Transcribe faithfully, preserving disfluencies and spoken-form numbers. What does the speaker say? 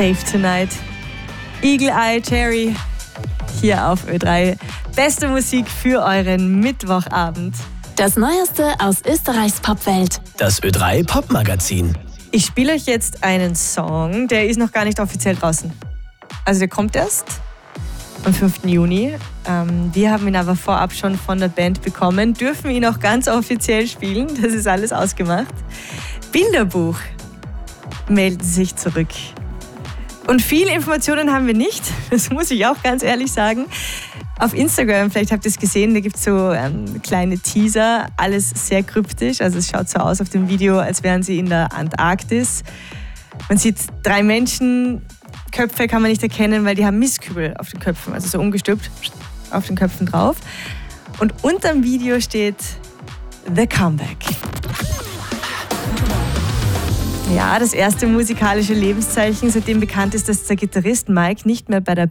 Safe Tonight. Eagle Eye Cherry hier auf Ö drei. Beste Musik für euren Mittwochabend. Das Neueste aus Österreichs Popwelt. Das Ö drei Popmagazin. Ich spiele euch jetzt einen Song, der ist noch gar nicht offiziell draußen. Also der kommt erst am fünften Juni. Ähm, wir haben ihn aber vorab schon von der Band bekommen, dürfen ihn auch ganz offiziell spielen, das ist alles ausgemacht. Bilderbuch melden sich zurück. Und viele Informationen haben wir nicht, das muss ich auch ganz ehrlich sagen. Auf Instagram, vielleicht habt ihr es gesehen, da gibt es so ähm, kleine Teaser, alles sehr kryptisch. Also es schaut so aus auf dem Video, als wären sie in der Antarktis. Man sieht drei Menschen, Köpfe kann man nicht erkennen, weil die haben Mistkübel auf den Köpfen, also so umgestülpt auf den Köpfen drauf. Und unterm Video steht The Comeback. Ja, das erste musikalische Lebenszeichen, seitdem bekannt ist, dass der Gitarrist Mike nicht mehr bei der